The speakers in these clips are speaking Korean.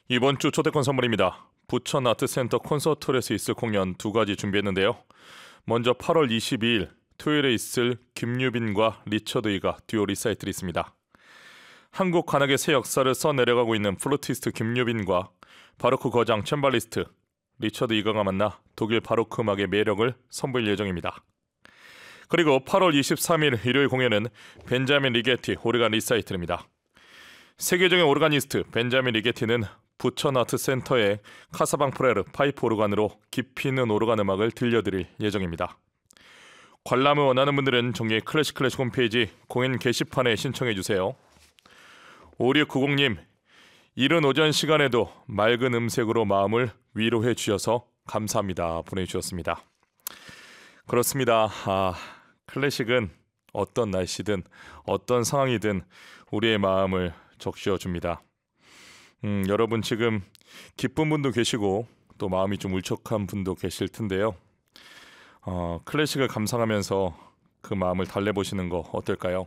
이번 주 초대권 선물입니다. 부천 아트센터 콘서트홀에서 있을 공연 두 가지 준비했는데요. 먼저 8월 22일 토요일에 있을 김유빈과 리처드 이가 듀오 리사이틀이 있습니다. 한국 관악의 새 역사를 써내려가고 있는 플루티스트 김유빈과 바로크 거장 챈발리스트 리처드 이가가 만나 독일 바로크 음악의 매력을 선보일 예정입니다. 그리고 8월 23일 일요일 공연은 벤자민 리게티 오르간 리사이틀입니다. 세계적인 오르가니스트 벤자민 리게티는 부천 아트센터의 카사방 프레르 파이프 오르간으로 깊이 있는 오르간 음악을 들려드릴 예정입니다. 관람을 원하는 분들은 정리의 클래식 홈페이지 공연 게시판에 신청해주세요. 5690님, 이른 오전 시간에도 맑은 음색으로 마음을 위로해 주셔서 감사합니다 보내주셨습니다. 그렇습니다. 클래식은 어떤 날씨든 어떤 상황이든 우리의 마음을 적셔줍니다. 여러분 지금 기쁜 분도 계시고 또 마음이 좀 울적한 분도 계실 텐데요. 클래식을 감상하면서 그 마음을 달래보시는 거 어떨까요?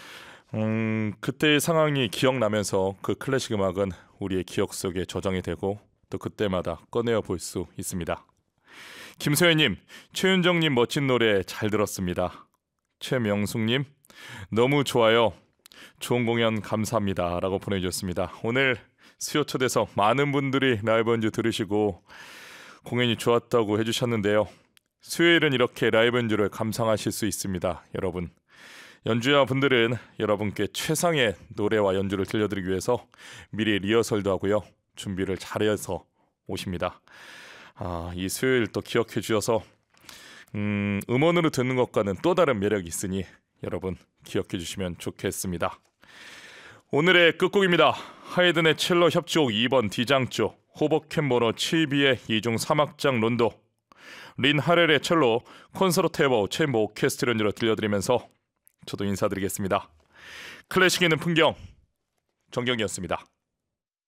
그때의 상황이 기억나면서 그 클래식 음악은 우리의 기억 속에 저장이 되고 또 그때마다 꺼내어 볼 수 있습니다. 김소연님, 최윤정님 멋진 노래 잘 들었습니다. 최명숙님, 너무 좋아요. 좋은 공연 감사합니다 라고 보내주셨습니다. 오늘 수요 초대서 많은 분들이 라이브 연주 들으시고 공연이 좋았다고 해주셨는데요. 수요일은 이렇게 라이브 연주를 감상하실 수 있습니다. 여러분, 연주자 분들은 여러분께 최상의 노래와 연주를 들려드리기 위해서 미리 리허설도 하고요, 준비를 잘해서 오십니다. 이 수요일 또 기억해 주셔서 음원으로 듣는 것과는 또 다른 매력이 있으니 여러분 기억해 주시면 좋겠습니다. 오늘의 끝곡입니다. 하이든의 첼로 협주곡 2번 D장조, 호버캠 번호 7B의 2중 3악장 론도, 린 하렐의 첼로, 콘서르테보 챔버 오케스트라 연주로 들려드리면서 저도 인사드리겠습니다. 클래식 있는 풍경, 정경이었습니다.